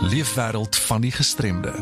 Leefwêreld van die gestremde.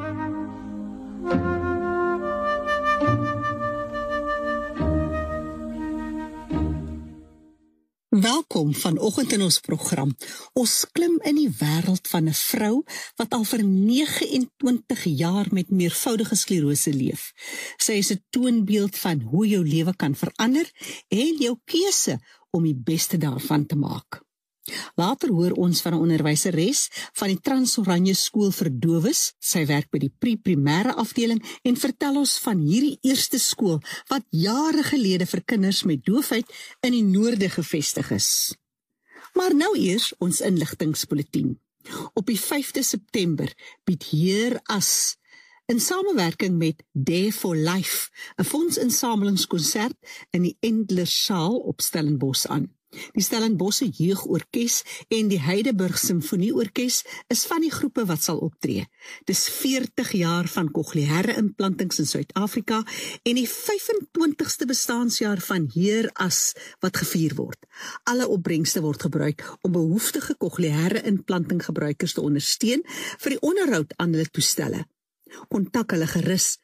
Welkom vanoggend in ons program. Ons klim in die wêreld van 'n vrou wat al vir 29 jaar met meervoudige sklerose leef. Sy is 'n toonbeeld van hoe jou lewe kan verander en jou keuse om die beste daarvan te maak. Later hoor ons van 'n onderwyseres van die Transoranje Skool vir Dowes. Sy werk by die pre-primêre afdeling en vertel ons van hierdie eerste skool wat jare gelede vir kinders met doofheid in die noorde gevestig is. Maar nou eers ons inligtingsbulletin. Op die 5de September bied Heer As in samewerking met Dare for Life 'n fondsinsamelingskonsert in die Endlersaal op Stellenbosch aan. Die Stellenbosse Jeugorkes en die Heidelberg Simfonieorkes is van die groepe wat sal optree. Dis 40 jaar van kokleaire implantings in Suid-Afrika en die 25ste bestaансjaar van Heer As wat gevier word. Alle opbrengste word gebruik om behoeftige kokleaire implanting gebruikers te ondersteun vir die onderhoud aan hulle toestelle. Kontak hulle gerus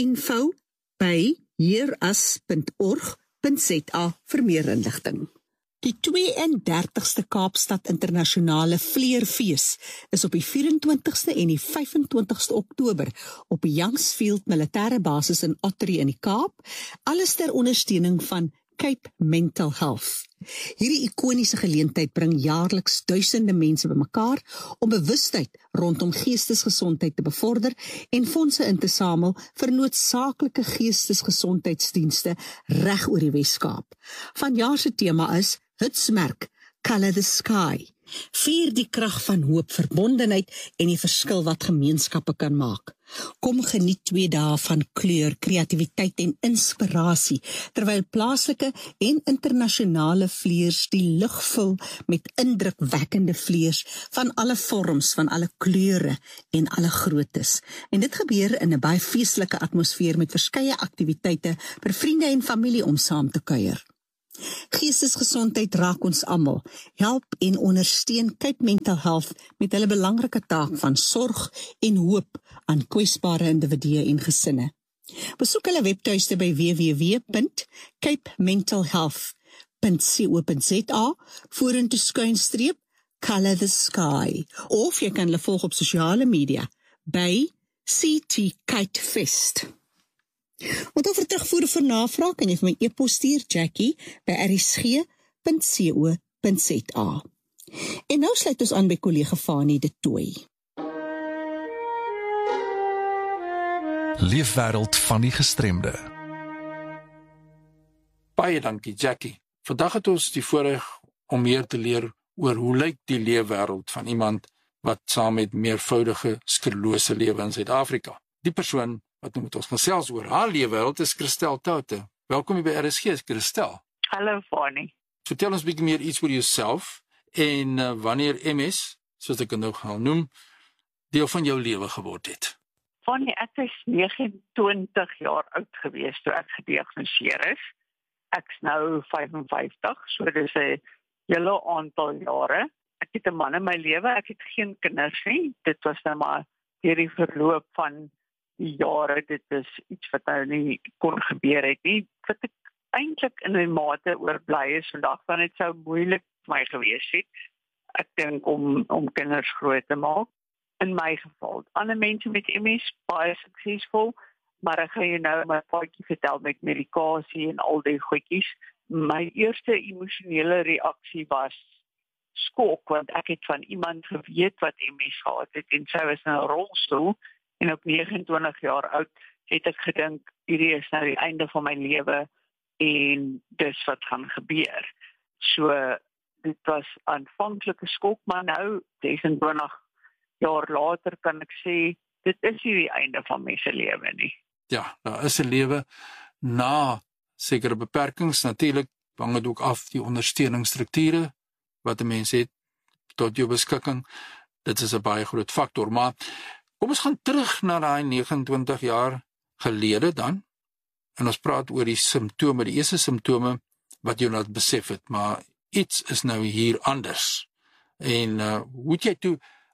info@heeras.org.za vir meer inligting. Die 32ste Kaapstad Internasionale Vleerfees is op die 24ste en die 25ste Oktober op die Youngsfield Militêre Basis in Ottery in die Kaap, alles ter ondersteuning van Cape Mental Health. Hierdie ikoniese geleentheid bring jaarliks duisende mense bymekaar om bewustheid rondom geestesgesondheid te bevorder en fondse in te samel vir noodsaaklike geestesgesondheidsdienste reg oor die Wes-Kaap. Vanjaar se tema is Hitsmerk, Color the Sky. Vier die krag van hoop, verbondenheid en die verskil wat gemeenskappe kan maak. Kom geniet 2 dae van kleur, kreatiwiteit en inspirasie, terwyl plaaslike en internasionale vleers die lug vul met indrukwekkende vleers van alle vorms, van alle kleure en alle groottes. En dit gebeur in 'n baie feestelike atmosfeer met verskeie aktiwiteite vir vriende en familie om saam te kuier. Geestesgesondheid raak ons almal. Help en ondersteun Cape Mental Health met hulle belangrike taak van sorg en hoop aan kwesbare individue en gesinne. Besoek hulle webtuiste by www.capementalhealth.co.za // Color the Sky, of jy kan hulle volg op sosiale media by CT Kite Fest. Want over terugvoer vir navraag kan jy vir my e-pos stuur, Jackie, by rsg.co.za. En nou sluit ons aan by kollega Fanie de Tooy. Leefwêreld van die gestremde. Baie dankie, Jackie. Vandag het ons die voorreg om meer te leer oor hoe lyk die leefwêreld van iemand wat saam met meervoudige sklerose lewe in Suid-Afrika. Die persoon wat nou met ons gesels oor haar leefwêreld is Christel Toute. Welkom by RSG, Christel. Hallo, Fanie. Vertel ons 'n bietjie meer iets oor jouself en wanneer MS, soos ek dit nou gaan noem, deel van jou lewe geword het. Fanie, ek is 29 jaar oud gewees toe ek gediagnoseer is. Ek's nou 55, so dis 'n hele aantal jare. Ek het 'n man in my lewe, ek het geen kinders nie. Dit was nou maar deur die verloop van die jare, dit is iets wat nou nie kon gebeur het nie, wat ek eintlik in 'n mate oorbly is vandag, want dit sou moeilik vir my gewees het, ek dink om kinders groot te maak. In my geval, ander mense met MS, baie suksesvol, maar ek gaan jou nou my paadjie vertel met medikasie en al die goedjies. My eerste emosionele reaksie was skok, want ek het van iemand geweet wat MS gehad het, en sy was in 'n rolstoel, en op 29 jaar oud het ek gedink, hierdie is nou die einde van my lewe en dis wat gaan gebeur. So, dit was aanvanklike skok, maar nou, 26 jaar later kan ek sê, dit is nie die einde van my se lewe nie. Ja, daar is 'n lewe na sekere beperkings, natuurlik hang dit ook af die ondersteuningsstrukture wat 'n mens het tot jou beskikking. Dit is 'n baie groot faktor, maar kom ons gaan terug na daai 29 jaar gelede dan, en ons praat oor die simptome, die eerste simptome wat jy nou besef het, maar iets is nou hier anders. En hoe het jy toe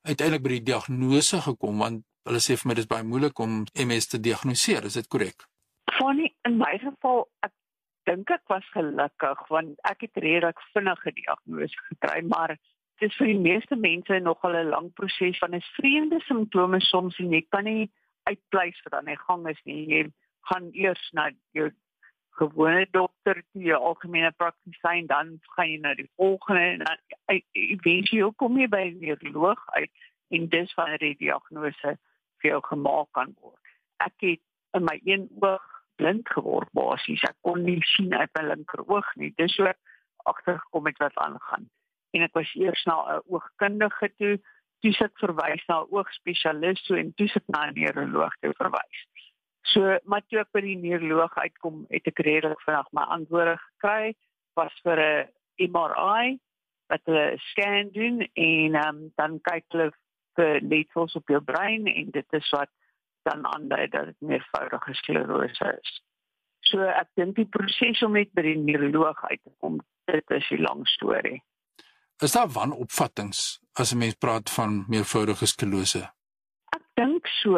uiteindelik by die diagnose gekom, want hulle sê vir my dis baie moeilik om MS te diagnoseer, is dit korrek? Funny, in my geval, ek dink ek was gelukkig, want ek het redelik vinnige diagnose gekry, maar dit is vir die meeste mense nogal 'n lang proses, van 'n vreemde simptome soms, en jy kan nie uitpleis wat aan die gang is nie. Jy gaan eers na jou gewone dokter, die algemene praktisyn, dan gaan jy na die volgende, en dan eventueel kom jy by 'n neuroloog uit, en dis wanneer die diagnose vir jou gemaak kan word. Ek het in my een oog blind geword basies, ek kon nie sien uit my linker oog nie, dis so ek agtergekom het wat aangaan. En ek was eers na 'n oogkundige toe ek verwys na 'n oogspesialis toe, en toe ek na 'n neuroloog toe verwys. So, maar toe ek by die neuroloog uitkom, het ek redelik vinnig my antwoorde gekry, was vir 'n MRI, wat hulle 'n scan doen, en dan kyk hulle vir letsels op jou brein, en dit is wat dan aandui dat dit meervoudige sklerose is. So, ek dink die proses om net by die neuroloog uit te kom, dit is 'n lang storie. Is daar wanopvattings as 'n mens praat van meervoudige sklerose? Ek dink so.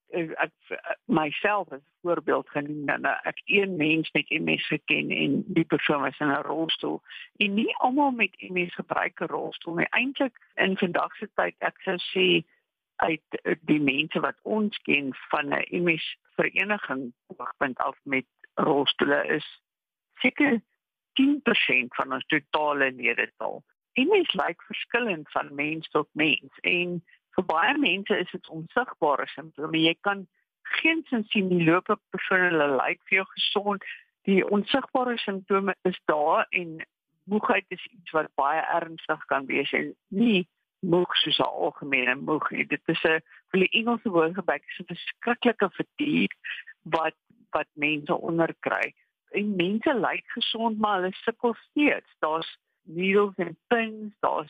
Ek myself as voorbeeld genoem, en ek een mens met MS geken, en die persoon was in 'n rolstoel, en nie almal met MS gebruik 'n rolstoel nie. Eintlik in vandag se tyd, ek sou sê, uit die mense wat ons ken van 'n MS vereniging oogpunt af met rolstoele, is seker 10% van ons totale ledetal. MS lyk verskillend van mens tot mens, en vir baie mense is dit onsigbare simptome. Jy kan geensins sien die loop op persoon, hulle lyk vir jou gesond. Die onsigbare simptome is daar, en moegheid is iets wat baie ernstig kan wees, en nie moeg soos 'n algemene moeg nie. Dit is 'n, vir die Engelse woord gebruik, is 'n verskriklike fatigue wat mense onderkry. En mense lyk gesond, maar hulle sukkel steeds. Daar's needles en pins, daar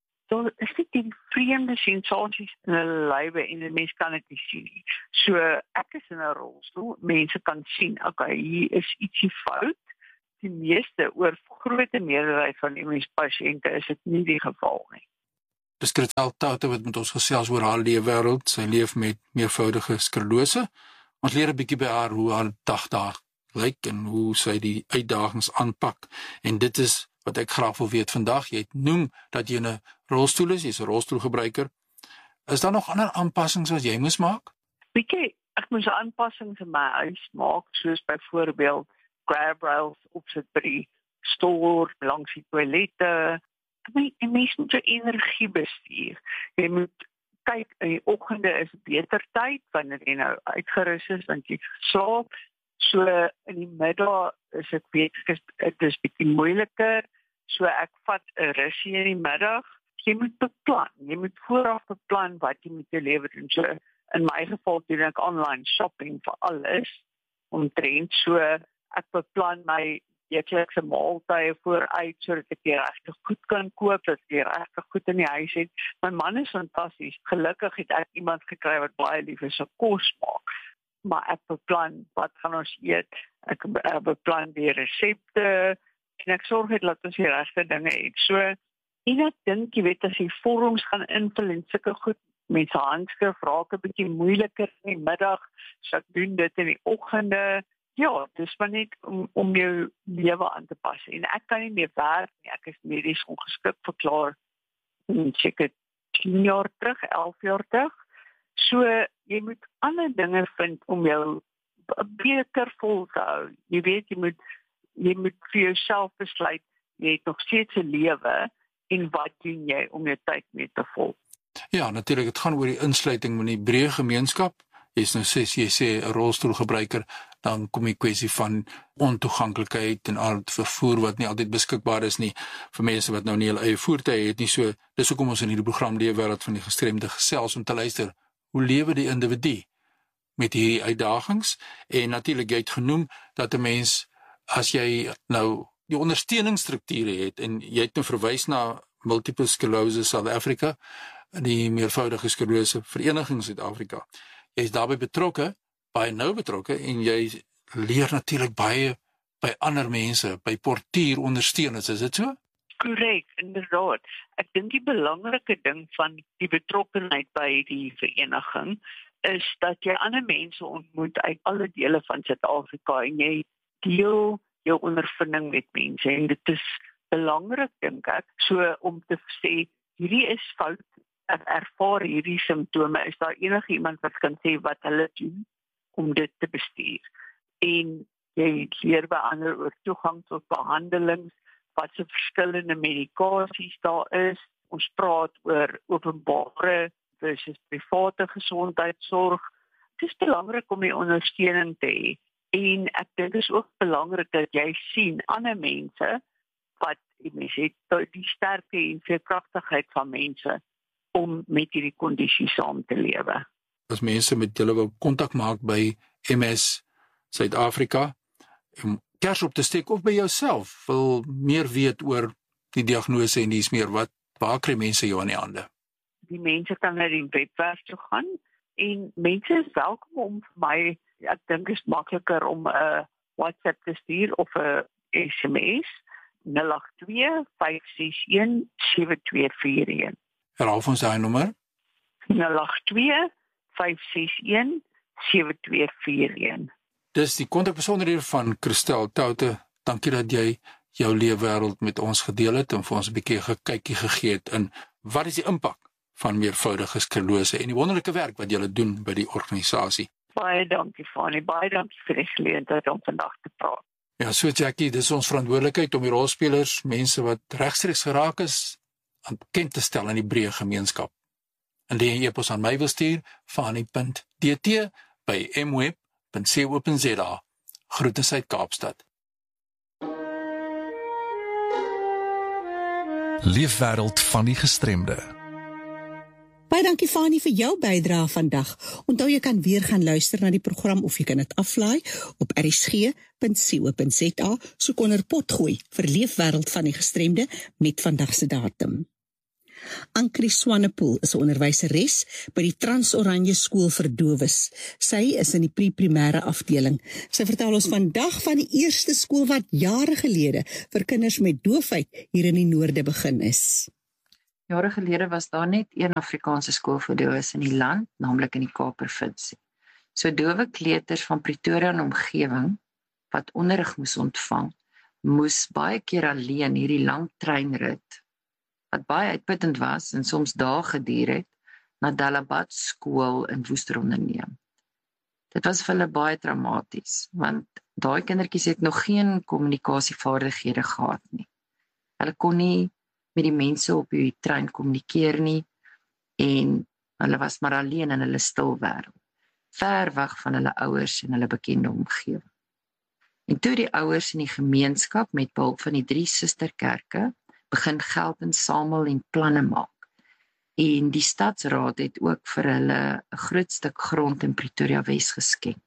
is dit die vreemde sensasies in hulle lywe, en die mens kan dit nie sien nie. So, ek is in 'n rolstoel, mense kan sien, okay, hier is ietsie fout. Die meeste, groot meerderheid van MS-pasiënte is dit nie die geval nie. Dis Christel Touwte wat met ons gesels oor haar leefwêreld. Sy leef met meervoudige sklerose. Ons leer 'n bietjie by haar hoe haar dag daar lyk en hoe sy die uitdagings aanpak. En dit is wat ek graag wil weet vandag. Jy het noem dat jy in 'n rolstoel is, jy's 'n rolstoelgebruiker. Is daar nog ander aanpassings wat jy moes maak? Bietjie, ek moes aanpassings in my huis maak, soos byvoorbeeld grab rails opsit by die stoel, langs die toilette. En mens moet jou energie bestuur. Jy moet kyk, in die oggende is beter tyd, wanneer jy nou uitgerus is, want jy slaap. So in die middag is ek weet, dit is bietjie moeiliker, so ek vat 'n rusie in die middag. Jy moet beplan, jy moet vooraf beplan wat jy met jou lewe doen. So in my geval doen ek online shopping vir alles, omtrent, so ek beplan my weeklikse maaltye vooruit, sodat ek die regte goed kan koop, dat ek die regte goed in die huis het. My man is fantasties, gelukkig het ek iemand gekry wat baie lief is vir kos maak. Maar ek beplan, wat gaan ons eet, ek beplan die resepte, en ek sorg dat ons die regte dinge het. So, en ek dink, jy weet, as jy vorms gaan invul en sulke goed, mense handskrif raak 'n bietjie moeiliker in die middag, so ek doen dit in die oggende. Ja, dis maar net om jou lewe aan te pas. En ek kan nie meer werk nie, ek is medies ongeskik verklaar, seker 10 jaar terug, 11 jaar terug. So, jy moet ander dinge vind om jou beter vol te hou. Jy weet, jy moet vir jouself besluit, jy het nog steeds 'n lewe, en wat doen jy om jou tyd mee te vul? Ja, natuurlik, het gaan oor die insluiting van die breë gemeenskap. Jy's nou jy sê 'n rolstoelgebruiker, dan kom die kwessie van ontoeganklikheid en al het vervoer wat nie altyd beskikbaar is nie vir mense wat nou nie hulle eie voertuie het nie. So, dis hoekom ons in hierdie program Leefwêreld van die Gestremde gesels, om te luister, hoe lewe die individu met hierdie uitdagings? En natuurlik, jy het genoem dat 'n mens, as jy nou die ondersteuningsstrukture het, en jy het nou verwys na Multiple Sclerosis South Africa, die meervoudige sklerose vereniging Suid-Afrika. Jy is daarbey betrokke, baie nou betrokke, en jy leer natuurlik baie by ander mense, by portuurondersteuners, is dit so? Korrek, inderdaad. Ek dink die belangrike ding van die betrokkenheid by die vereniging is dat jy ander mense ontmoet uit alle dele van Suid-Afrika en jy deel jou ondervinding met mense en dit is belangrik dink ek, so om te sê hierdie is fout, ek ervaar hierdie simptome, is daar enige iemand wat kan sê wat hulle doen om dit te bestuur. En jy leer by ander oor toegang tot behandelings, wat se verskillende medikasies daar is. Ons praat oor openbare versus private gesondheidsorg. Het is belangrik om die ondersteuning te hê. En ek dink dit is ook belangrik dat jy sien ander mense wat het die sterkte en veerkragtigheid van mense om met hierdie kondisie saam te lewe. As mense met julle wil kontak maak by MS Suid-Afrika, om kers op te steek of by jouself wil meer weet oor die diagnose en dis meer, waar kry mense jou aan die hande? Die mense kan na die webwerf toe gaan en mense is welkom om vir my, ek dink dit is makliker om 'n WhatsApp te stuur of 'n SMS 082 561 7241. Herhaal ons daai nommer. 082 561 7241. Dis die kontakbesonderhede van Christel Toute. Dankie dat jy jou leefwêreld met ons gedeel het en vir ons 'n bietjie gekykie gegee het in wat is die impak van meervoudige sklerose en die wonderlike werk wat julle doen by die organisasie. Baie dankie Fanny, baie dankie vir die geleentheid om vandag te praat. Ja, so Jackie, dis ons verantwoordelikheid om die rolspelers, mense wat regstreeks geraak is, aan bekend te stel in die breë gemeenskap. Indien jy e-pos aan my wil stuur, fanny.dt@mweb.co.za. Groete uit Kaapstad. Leefwêreld van die gestremde. Baie dankie Fani vir jou bydrae vandag. Onthou jy kan weer gaan luister na die program of jy kan dit aflaai op rsg.co.za, soek onder potgooi vir Leefwêreld van die gestremde met vandag se datum. Ankri Swanepoel is 'n onderwyseres by die Trans-Oranje Skool vir Dowes. Sy is in die pre-primêre afdeling. Sy vertel ons vandag van die eerste skool wat jare gelede vir kinders met doofheid hier in die noorde begin is. Jare gelede was daar net een Afrikaanse skool vir dowes in die land, naamlik in die Kaap-provinsie. So dowe kleuters van Pretoria en omgewing, wat onderrig moes ontvang, moes baie keer alleen hierdie lang treinrit, wat baie uitputtend was en soms dae geduur het, na Dalabad skool in Woester onderneem. Dit was vir hulle baie traumaties, want daai kindertjies het nog geen kommunikasievaardighede gehad nie. Hulle kon nie met die mense op die trein kommunikeer nie en hulle was maar alleen in hulle stil wêreld, ver weg van hulle ouers en hulle bekende omgewing. En toe die ouers in die gemeenskap met behulp van die 3 susterkerke begin geld insamel en planne maak. En die stadsraad het ook vir hulle 'n groot stuk grond in Pretoria Wes geskenk.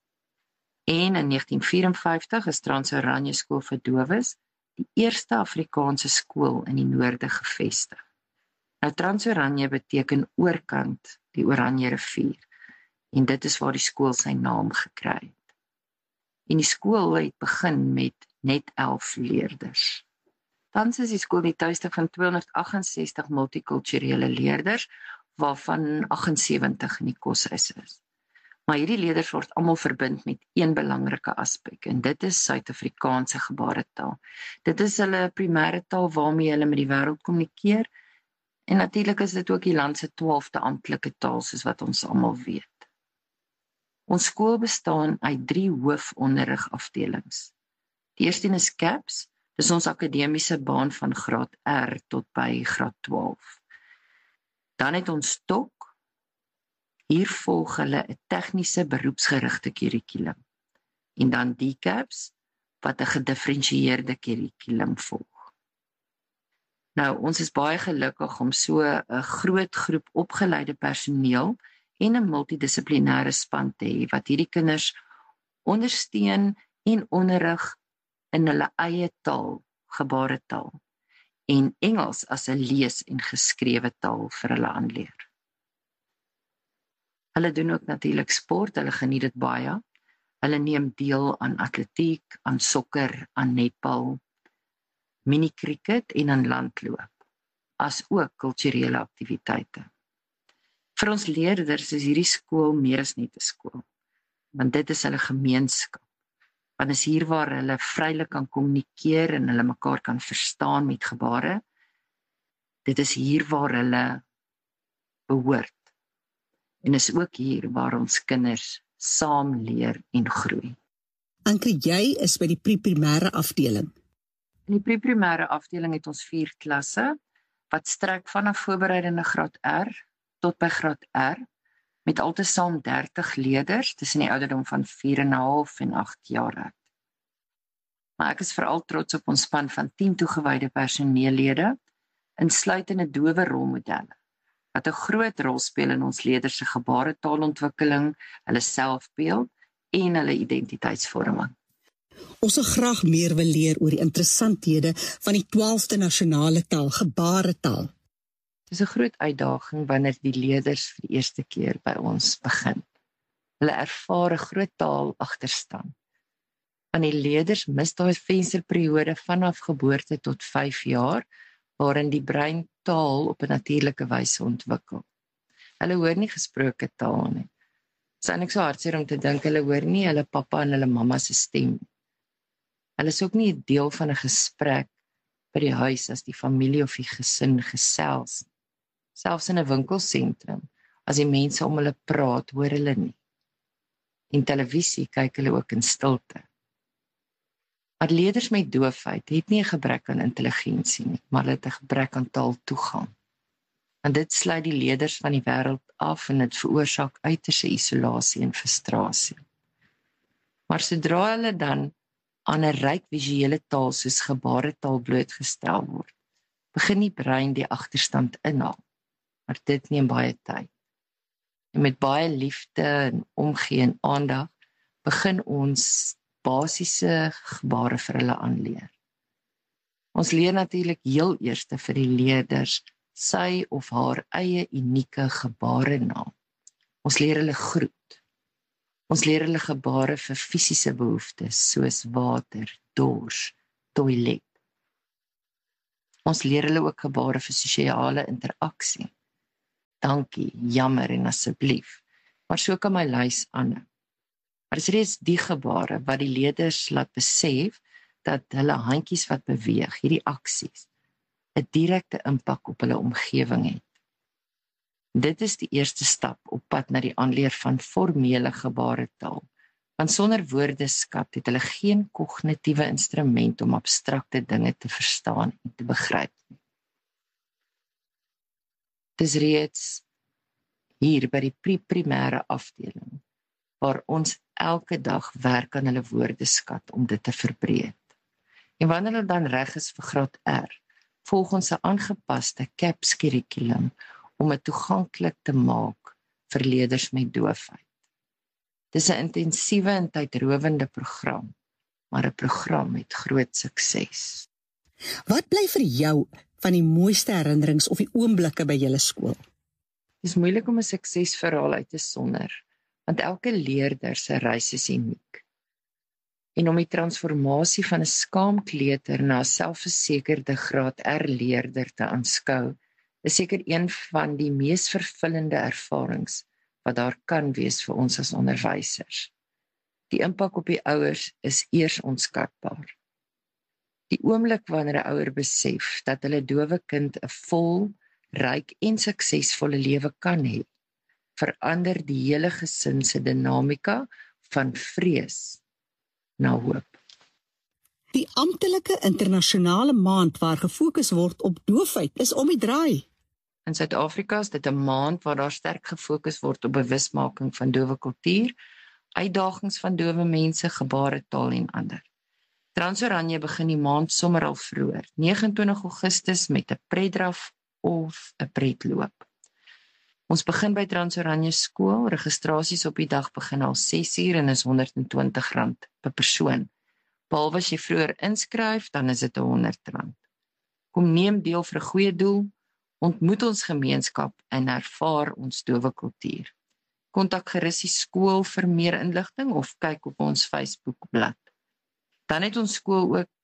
En in 1954 is Trans-Oranje Skool vir Dowes die eerste Afrikaanse skool in die noorde gevestig. Nou Trans-Oranje beteken oorkant die Oranje rivier en dit is waar die skool sy naam gekry het. En die skool het begin met net 11 leerders. Tans is die skool die tuiste van 268 multikulturele leerders, waarvan 78 in die koshuis is. Maar hierdie leerders word almal verbind met een belangrike aspek en dit is Suid-Afrikaanse gebaretaal. Dit is hulle primêre taal waarmee hulle met die wêreld kommunikeer en natuurlik is dit ook die land se 12de amptelike taal soos wat ons almal weet. Ons skool bestaan uit 3 hoofonderrigafdelings. Die eerste een is CAPS, dis ons akademiese baan van graad R tot by graad 12. Dan het ons TOK. Hier volg hulle 'n tegniese beroepsgerigte kurrikulum. En dan DCAPS, wat 'n gedifferensieerde kurrikulum volg. Nou, ons is baie gelukkig om so 'n groot groep opgeleide personeel en 'n multidissiplinêre span te hê, wat hierdie kinders ondersteun en onderrig in hulle eie taal, gebaretaal, en Engels as 'n lees- en geskrewe taal vir hulle aanleer. Hulle doen ook natuurlik sport, hulle geniet dit baie. Hulle neem deel aan atletiek, aan sokker, aan netbal. mini-cricket en aan landloop, as ook kulturele aktiwiteite. Vir ons leerders is hierdie skool meer as net 'n skool, want dit is hulle gemeenskap. Want is hier waar hulle vrylik kan kommunikeer en hulle mekaar kan verstaan met gebare. Dit is hier waar hulle behoort. En is ook hier waar ons kinders saam leer en groei. Anke, jy is by die pre-primêre afdeling. In die pre-primêre afdeling het ons 4 klasse, wat strek vanaf voorbereidende graad R tot by graad R, met altesaam 30 leerders tussen die ouderdom van 4,5 en 8 jaar oud. Maar ek is veral trots op ons span van 10 toegewyde personeellede, insluitende dowe rolmodelle, wat 'n groot rol speel in ons leerders se gebaretaalontwikkeling, hulle selfbeeld en hulle identiteitsvorming. Ons sal graag meer wil leer oor die interessanthede van die 12de nasionale taal, gebaretaal. Dit is 'n groot uitdaging wanneer die leerders vir die eerste keer by ons begin. Hulle ervaar 'n groot taalagterstand. Want die leerders mis daai vensterperiode vanaf geboorte tot 5 jaar, waarin die brein taal op 'n natuurlike wyse ontwikkel. Hulle hoor nie gesproke taal nie. Dit is eintlik so hartseer om te dink hulle hoor nie hulle pappa en hulle mamma se stem. Hulle is ook nie 'n deel van 'n gesprek by die huis as die familie of die gesin gesels. Selfs in 'n winkelsentrum, as die mense om hulle praat, hoor hulle nie. En televisie kyk hulle ook in stilte. Maar leerders met doofheid het nie 'n gebrek aan intelligensie nie, maar hulle het 'n gebrek aan taaltoegang. En dit sluit die leerders van die wêreld af en dit veroorsaak uiterse isolasie en frustrasie. Maar sodra hulle dan aan 'n ryk visuele taal soos gebaretaal blootgestel word, begin die brein die agterstand inhaal. Maar dit neem baie tyd. En met baie liefde en omgee en aandag begin ons basiese gebare vir hulle aanleer. Ons leer natuurlik heel eers vir die leerders sy of haar eie unieke gebarenaam. Ons leer hulle groet. Ons leer hulle gebare vir fisiese behoeftes soos water, dors, toilet. Ons leer hulle ook gebare vir sosiale interaksie. Dankie, jammer en asseblief. Maar so kan my lys aanhou. Maar dit is reeds die gebare wat die leerders laat besef dat hulle handjies wat beweeg, hierdie aksies, 'n direkte impak op hulle omgewing het. Dit is die eerste stap op pad na die aanleer van formele gebaretaal, want sonder woordeskat het hulle geen kognitiewe instrument om abstrakte dinge te verstaan en te begryp. Dit is reeds hier by die pre-primêre afdeling, waar ons elke dag werk aan hulle woordeskat om dit te verbreed. En wanneer hulle dan reg is vir graad R, volg ons 'n aangepaste CAPS kurrikulum om dit toeganklik te maak vir leerders met doofheid. Dis 'n intensiewe en tydrowende program, maar 'n program met groot sukses. Wat bly vir jou van die mooiste herinnerings of die oomblikke by julle skool? Dit is moeilik om 'n suksesverhaal uit te sonder, want elke leerder se reis is uniek. En om die transformasie van 'n skaamkleuter na 'n selfversekerde graad R leerder te aanskou, is seker een van die mees vervullende ervarings wat daar kan wees vir ons as onderwysers. Die impak op die ouers is eers onskatbaar. Die oomblik wanneer 'n ouer besef dat hulle dowe kind 'n vol, ryk en suksesvolle lewe kan hê, verander die hele gesin se dinamika van vrees na hoop. Die amptelike internasionale maand waar gefokus word op doofheid is om die draai. In Suid-Afrika is dit 'n maand waar daar sterk gefokus word op bewusmaking van dowe kultuur, uitdagings van dowe mense, gebaretaal en ander. Transoranje begin die maand sommer al vroeër, 29 Augustus met 'n pretdraf of 'n pretloop. Ons begin by Transoranje skool, registrasies op die dag begin al 6:00 en is R120 per persoon. Behalwe as jy vroeër inskryf, dan is dit R100. Kom neem deel vir 'n goeie doel, ontmoet ons gemeenskap en ervaar ons dowe kultuur. Kontak gerus die skool vir meer inligting of kyk op ons Facebookblad. Dan het ons skool ook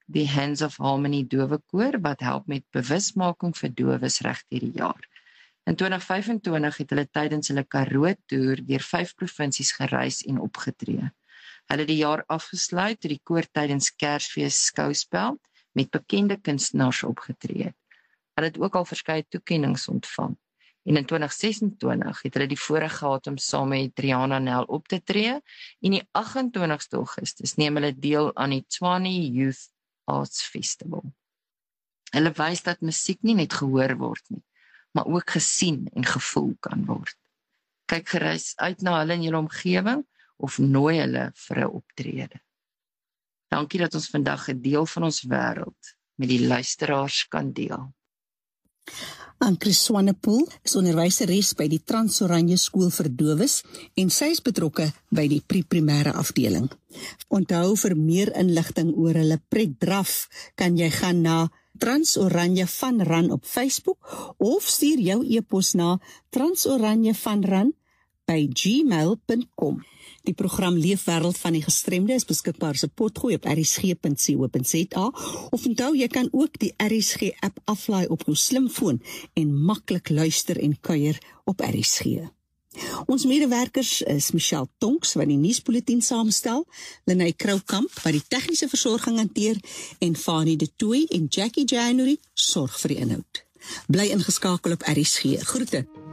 die Hands of Harmony dowekoor wat help met bewusmaking vir dowes reg deur die jaar. In 2025 het hulle tydens hulle Karoo toer deur 5 provinsies gereis en opgetree. Hulle het die jaar afgesluit toe die koor tydens Kersfees skouspel met bekende kunstenaars opgetree het. Hulle het ook al verskeie toekennings ontvang. En in 2026 het hulle die voorreg gehad om saam met Rihanna Nel op te tree en die 28ste Augustus neem hulle deel aan die Tshwane Youth Arts Festival. Hulle wys dat musiek nie net gehoor word nie, maar ook gesien en gevoel kan word. Kyk gerus uit na hulle in julle omgewing of nooi hulle vir 'n optrede. Dankie dat ons vandag 'n deel van ons wêreld met die luisteraars kan deel. Ann-Chris Swanepoel is onderwyseres by die Transoranje Skool vir Dowes en sy is betrokke by die pre-primêre afdeling. Onthou vir meer inligting oor hulle pretdraf kan jy gaan na Transoranje van Ran op Facebook of stuur jou e-pos na transoranjevanran@gmail.com. Die program Leefwêreld van die Gestremde is beskikbaar as 'n potgooi op rsg.co.za of onthou jy kan ook die RSG app aflaai op jou slimfoon en maklik luister en kuier op RSG. Ons medewerkers is Michelle Tonks wat die nuusbulletin saamstel, Lenay Kroukamp wat die tegniese versorging hanteer en Fanie de Tooy en Jackie January sorg vir die inhoud. Bly ingeskakel op RSG. Groete.